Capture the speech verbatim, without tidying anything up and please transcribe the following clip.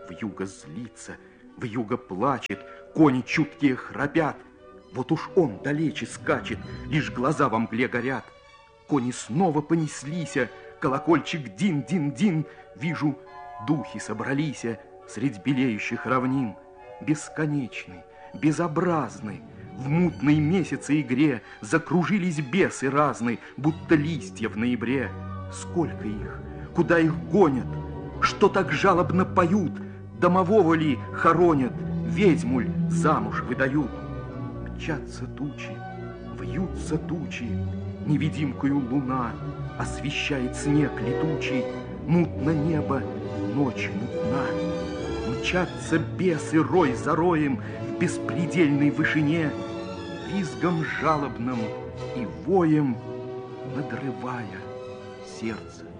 Вьюга злится, вьюга плачет, кони чуткие храпят. Вот уж он далече скачет, лишь глаза во мгле горят. Кони снова понеслися, колокольчик дин-дин-дин. Вижу, духи собралися средь белеющих равнин. Бесконечный, безобразный, в мутной месяце игре закружились бесы разные, будто листья в ноябре. Сколько их, куда их гонят, что так жалобно поют? Домового ли хоронят, ведьму ль замуж выдают? Мчатся тучи, вьются тучи, невидимкою луна освещает снег летучий, мутно небо, ночь мутна. Мчатся бесы рой за роем в беспредельной вышине, визгом жалобным и воем надрывая сердце.